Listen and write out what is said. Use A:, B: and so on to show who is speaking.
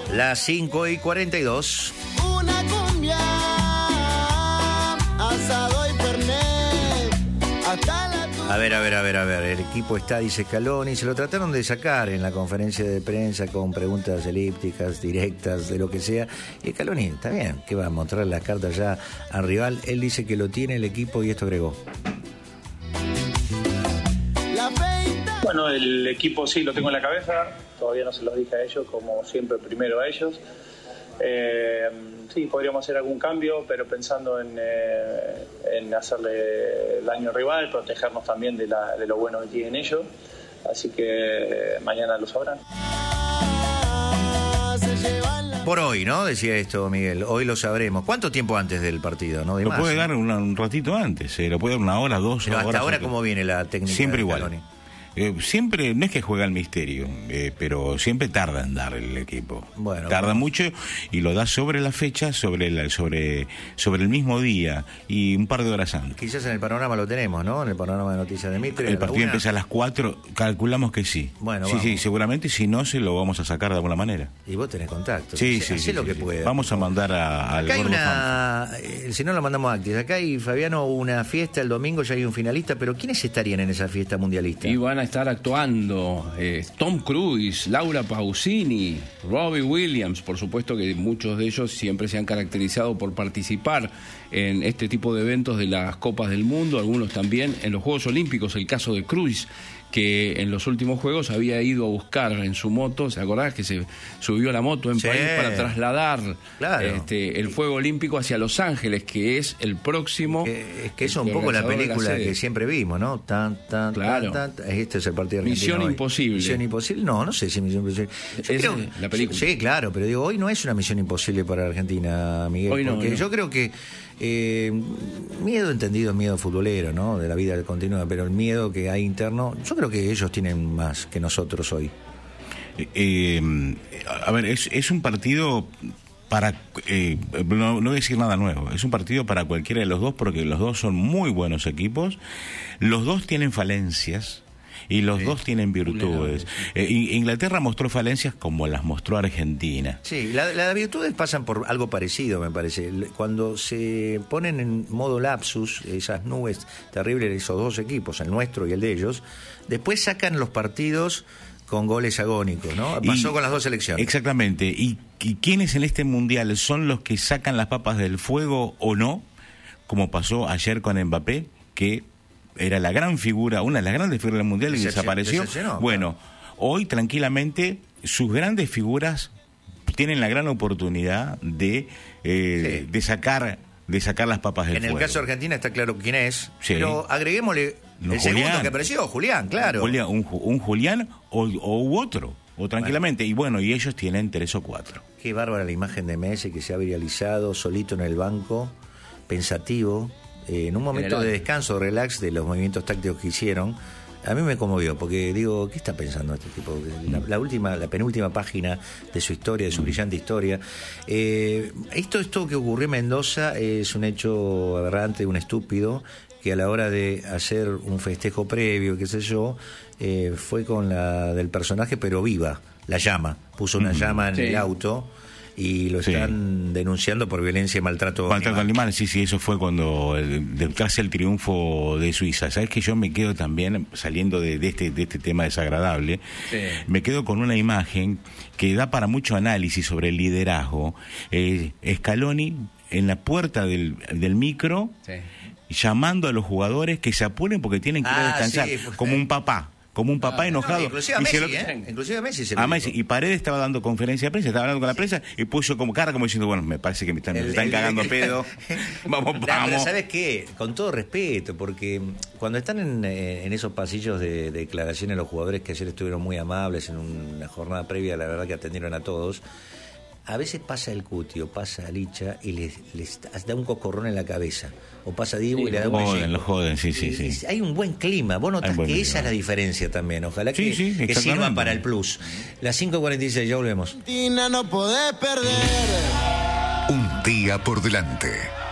A: Las 5:42.
B: Una cumbia, asado y fernet, hasta la...
A: A ver, el equipo está, dice Scaloni, se lo trataron de sacar en la conferencia de prensa con preguntas elípticas, directas, de lo que sea, y Scaloni, está bien, que va a mostrar las cartas ya al rival, él dice que lo tiene el equipo y esto agregó.
C: Bueno, el equipo sí lo tengo en la cabeza, todavía no se los dije a ellos, como siempre primero a ellos. Sí, podríamos hacer algún cambio, pero pensando en hacerle daño al rival, protegernos también de lo bueno que tienen ellos. Así que mañana lo sabrán.
A: Por hoy, ¿no? Decía esto, Miguel. Hoy lo sabremos. ¿Cuánto tiempo antes del partido? ¿No?
D: Lo puede dar un ratito antes, lo puede dar 1 hora, 2
A: pero
D: horas.
A: ¿Hasta ahora
D: antes.
A: cómo viene la técnica?
D: Siempre
A: de
D: igual.
A: Scaloni?
D: Siempre, no es que juega al misterio, pero siempre tarda en dar el equipo.
A: Bueno,
D: tarda mucho y lo da sobre la fecha, sobre el mismo día y un par de horas antes.
A: Quizás en el panorama lo tenemos, ¿no? En el panorama de noticias de Mitre.
D: El partido empieza a las 4, calculamos que sí.
A: Bueno,
D: sí, seguramente, si no, se lo vamos a sacar de alguna manera.
A: Y vos tenés contacto.
D: Sí.
A: Lo que puedas.
D: Vamos a mandar al
A: Acá hay
D: gordo
A: si no lo mandamos a Actis. Acá hay, Fabiano, una fiesta el domingo, ya hay un finalista, pero ¿quiénes estarían en esa fiesta mundialista?
E: Y van a estar actuando Tom Cruise, Laura Pausini, Robbie Williams, por supuesto que muchos de ellos siempre se han caracterizado por participar en este tipo de eventos de las Copas del Mundo, algunos también en los Juegos Olímpicos, el caso de Cruise, que en los últimos Juegos había ido a buscar en su moto, ¿se acordás? Que se subió a la moto en París para trasladar el fuego olímpico hacia Los Ángeles, que es el próximo.
A: Es que es un poco la película que siempre vimos, ¿no? Este es el partido de Argentina. Misión Imposible. No sé si Misión Imposible.
E: La película.
A: Sí, claro, pero digo, hoy no es una misión imposible para Argentina, Miguel.
E: Hoy no,
A: porque yo creo que miedo entendido, miedo futbolero, ¿no? De la vida continua, pero el miedo que hay interno, yo creo que ellos tienen más que nosotros hoy.
D: A ver, es un partido para no voy a decir nada nuevo, es un partido para cualquiera de los dos, porque los dos son muy buenos equipos, los dos tienen falencias y los dos tienen virtudes. Inglaterra mostró falencias como las mostró Argentina.
A: Sí, las virtudes pasan por algo parecido, me parece. Cuando se ponen en modo lapsus, esas nubes terribles de esos dos equipos, el nuestro y el de ellos, después sacan los partidos con goles agónicos, ¿no? Pasó con las dos selecciones.
D: Exactamente. ¿Y quiénes en este mundial son los que sacan las papas del fuego o no? Como pasó ayer con Mbappé, que era la gran figura, una de las grandes figuras del mundial y desapareció. Bueno, hoy tranquilamente sus grandes figuras tienen la gran oportunidad de sacar las papas del fuego.
A: En el caso de Argentina está claro quién es,
D: sí.
A: Pero agreguémosle el segundo que apareció, Julián, claro.
D: Un Julián u otro, o tranquilamente. Y bueno, y ellos tienen 3 o 4.
A: Qué bárbara la imagen de Messi que se ha viralizado solito en el banco, pensativo, en un momento de descanso, relax de los movimientos tácticos que hicieron. A mí me conmovió, porque digo, ¿qué está pensando este tipo? La penúltima página de su historia, de su brillante historia. Esto que ocurrió en Mendoza es un hecho aberrante, un estúpido, que a la hora de hacer un festejo previo, qué sé yo, fue con la del personaje, pero viva, la llama. Puso una llama en el auto y lo están denunciando por violencia y maltrato
D: animal. Sí, eso fue cuando tras el triunfo de Suiza. Sabes que yo me quedo también, saliendo de este tema desagradable, me quedo con una imagen que da para mucho análisis sobre el liderazgo. Scaloni en la puerta del micro, llamando a los jugadores que se apuren porque tienen que ir a descansar, como un papá enojado.
A: Inclusive a Messi se lo dijo.
D: Y Paredes estaba dando conferencia de prensa, estaba hablando con la prensa y puso como diciendo, bueno, me parece que me están cagando pedo. Vamos.
A: Pero ¿sabes qué? Con todo respeto, porque cuando están en esos pasillos de declaraciones los jugadores que ayer estuvieron muy amables en una jornada previa, la verdad que atendieron a todos, a veces pasa el Cutio, pasa Licha y les da un cocorrón en la cabeza. O pasa Dibu y le da un
D: lo joden, sí.
A: Hay un buen clima. Vos notás que esa es la diferencia también. Ojalá que sirva para el plus. Las 5:46, ya volvemos.
B: No podés perder.
F: Un día por delante.